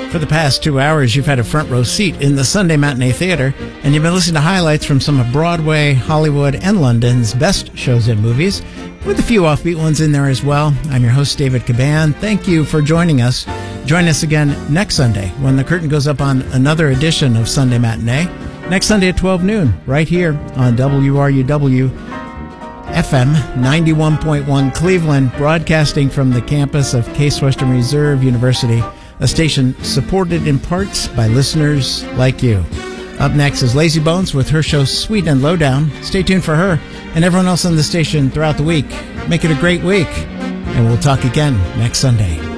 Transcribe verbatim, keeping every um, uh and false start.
For the past two hours, you've had a front row seat in the Sunday Matinee Theater, and you've been listening to highlights from some of Broadway, Hollywood, and London's best shows and movies, with a few offbeat ones in there as well. I'm your host, David Caban. Thank you for joining us. Join us again next Sunday when the curtain goes up on another edition of Sunday Matinee. Next Sunday at twelve noon, right here on W R U W F M ninety-one point one Cleveland, broadcasting from the campus of Case Western Reserve University, a station supported in parts by listeners like you. Up next is Lazy Bones with her show Sweet and Lowdown. Stay tuned for her and everyone else on the station throughout the week. Make it a great week, and we'll talk again next Sunday.